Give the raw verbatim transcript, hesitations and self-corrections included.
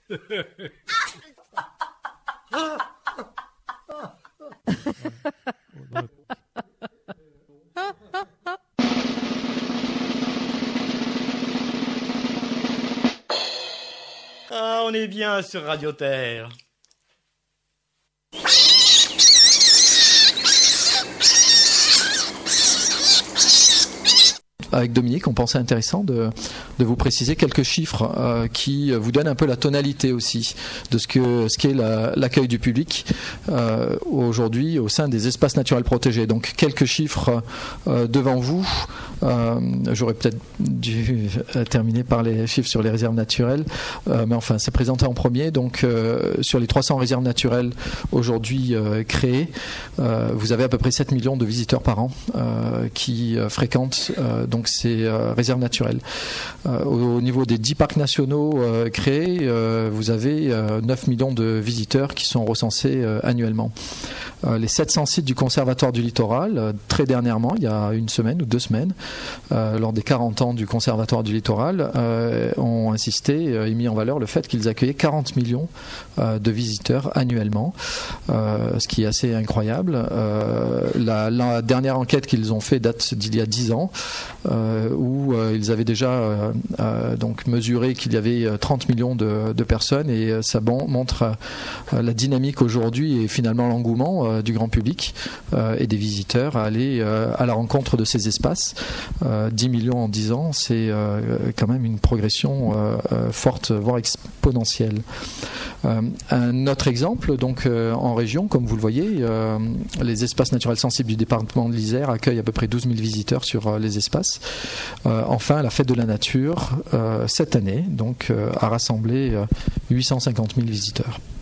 Ah, on est bien sur Radio Terre. Avec Dominique, on pensait intéressant de, de vous préciser quelques chiffres euh, qui vous donnent un peu la tonalité aussi de ce que ce qu'est la, l'accueil du public euh, aujourd'hui au sein des espaces naturels protégés. Donc quelques chiffres euh, devant vous. Euh, j'aurais peut-être dû terminer par les chiffres sur les réserves naturelles, euh, mais enfin c'est présenté en premier. Donc euh, sur les trois cents réserves naturelles aujourd'hui euh, créées, euh, vous avez à peu près sept millions de visiteurs par an euh, qui euh, fréquentent euh, donc ces euh, réserves naturelles. Euh, au, au niveau des dix parcs nationaux euh, créés, euh, vous avez euh, neuf millions de visiteurs qui sont recensés euh, annuellement. Euh, les sept cents sites du Conservatoire du Littoral, euh, très dernièrement, il y a une semaine ou deux semaines, euh, lors des quarante ans du Conservatoire du Littoral, euh, ont insisté euh, et mis en valeur le fait qu'ils accueillaient quarante millions euh, de visiteurs annuellement, euh, ce qui est assez incroyable. Euh, la, la dernière enquête qu'ils ont fait date d'il y a dix ans, euh, où euh, ils avaient déjà euh, euh, donc mesuré qu'il y avait trente millions de, de personnes, et euh, ça bon, montre euh, la dynamique aujourd'hui et finalement l'engouement euh, du grand public euh, et des visiteurs à aller euh, à la rencontre de ces espaces. Euh, dix millions en dix ans, c'est euh, quand même une progression euh, euh, forte, voire exponentielle. Euh, un autre exemple, donc euh, en région, comme vous le voyez, euh, les espaces naturels sensibles du département de l'Isère accueillent à peu près douze mille visiteurs sur euh, les espaces. Euh, enfin, la fête de la nature, euh, cette année, donc, euh, a rassemblé euh, huit cent cinquante mille visiteurs.